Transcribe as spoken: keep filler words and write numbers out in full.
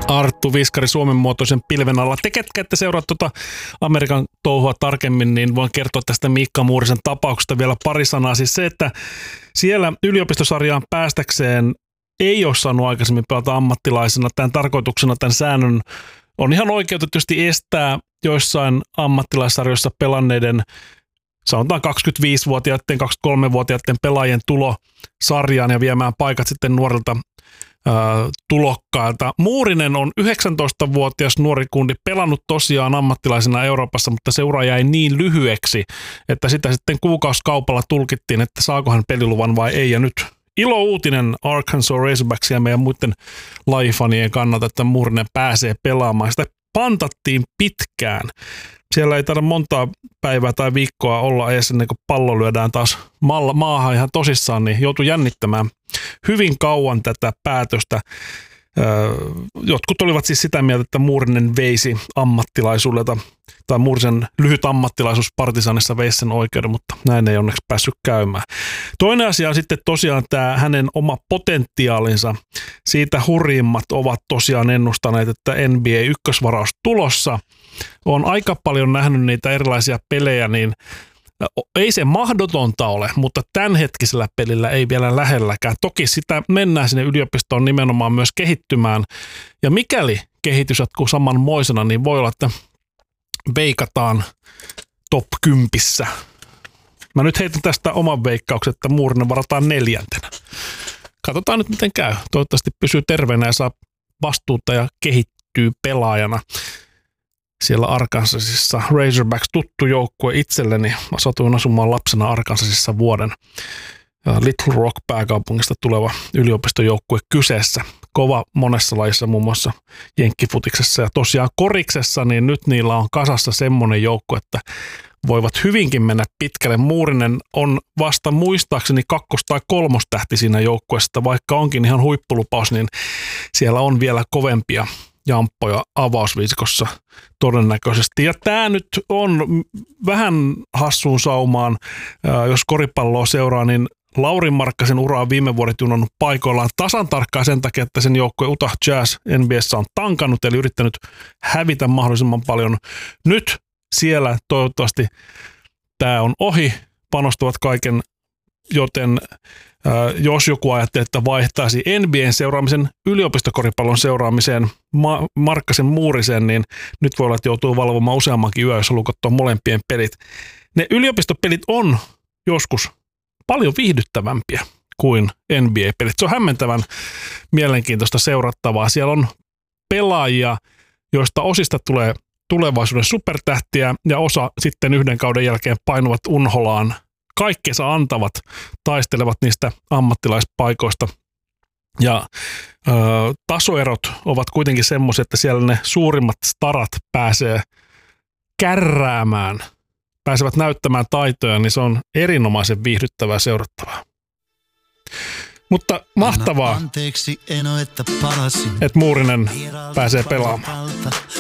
Arttu Viskari Suomen muotoisen pilven alla. Te, ketkä ette seuraa tuota Amerikan touhua tarkemmin, niin voin kertoa tästä Miikka Muurisen tapauksesta vielä pari sanaa. Siis se, että siellä yliopistosarjaan päästäkseen ei ole saanut aikaisemmin pelata ammattilaisena. Tämän tarkoituksena tämän säännön on ihan oikeutetusti estää joissain ammattilaissarjoissa pelanneiden, sanotaan kaksikymmentäviisivuotiaiden, kaksikymmentäkolmevuotiaiden pelaajien tulo sarjaan ja viemään paikat sitten nuorilta ää, tulokkailta. Muurinen on yhdeksäntoistavuotias nuori kundi, pelannut tosiaan ammattilaisena Euroopassa, mutta seura jäi niin lyhyeksi, että sitä sitten kuukausikaupalla tulkittiin, että saako hän peliluvan vai ei. Ja nyt ilo uutinen Arkansas Razorbacks ja meidän muiden lajifanien kannalta, että Muurinen pääsee pelaamaan. Sitä pantattiin pitkään. Siellä ei taida montaa päivää tai viikkoa olla edes ennen kuin pallo lyödään taas maahan ihan tosissaan, niin joutui jännittämään hyvin kauan tätä päätöstä. Jotkut olivat siis sitä mieltä, että Muurinen veisi ammattilaisuudelta, tai Muurisen lyhyt ammattilaisuus Partisanissa veisi sen oikeuden, mutta näin ei onneksi päässyt käymään. Toinen asia on sitten tosiaan tämä hänen oma potentiaalinsa. Siitä hurjimmat ovat tosiaan ennustaneet, että N B A-ykkösvaraus tulossa. Olen aika paljon nähnyt niitä erilaisia pelejä, niin ei se mahdotonta ole, mutta tämänhetkisellä pelillä ei vielä lähelläkään. Toki sitä mennään sinne yliopistoon nimenomaan myös kehittymään. Ja mikäli kehitys jatkuu samanmoisena, niin voi olla, että veikataan top kympissä. Mä nyt heitän tästä oman veikkauksen, että Muurinen varataan neljäntenä. Katsotaan nyt miten käy. Toivottavasti pysyy terveenä ja saa vastuuta ja kehittyy pelaajana. Siellä Arkansasissa Razorbacks tuttu joukkue itselleni. Mä satuin asumaan lapsena Arkansasissa vuoden. Little Rock pääkaupungista tuleva yliopistojoukkue kyseessä. Kova monessa lajissa, muun muassa jenkkifutiksessa ja tosiaan koriksessa, niin nyt niillä on kasassa semmoinen joukko, että voivat hyvinkin mennä pitkälle. Muurinen on vasta muistaakseni kakkos- tai kolmostähti siinä joukkueessa, vaikka onkin ihan huippulupaus, niin siellä on vielä kovempia jamppoja avausviisikossa todennäköisesti. Ja tämä nyt on vähän hassuun saumaan, jos koripalloa seuraa, niin Lauri Markkasen ura on viime vuodet junannut paikoillaan tasan tarkkaan sen takia, että sen joukkue Utah Jazz N B A:ssä on tankannut, eli yrittänyt hävitä mahdollisimman paljon. Nyt siellä toivottavasti tämä on ohi, panostavat kaiken, joten äh, jos joku ajattelee, että vaihtaisi N B A:n seuraamisen yliopistokoripallon seuraamiseen Ma- Markkasen Muuriseen, niin nyt voi olla, että joutuu valvomaan useammankin yö, jos haluaa katsoa molempien pelit. Ne yliopistopelit on joskus paljon viihdyttävämpiä kuin N B A-pelit. Se on hämmentävän mielenkiintoista seurattavaa. Siellä on pelaajia, joista osista tulee tulevaisuuden supertähtiä ja osa sitten yhden kauden jälkeen painuvat unholaan. Kaikkensa antavat, taistelevat niistä ammattilaispaikoista. Ja ö, tasoerot ovat kuitenkin semmoisia, että siellä ne suurimmat starat pääsee kärräämään, pääsevät näyttämään taitoja, niin se on erinomaisen viihdyttävää seurattavaa. Mutta mahtavaa, anteeksi, Eno, että palasin. että Muurinen pääsee pelaamaan.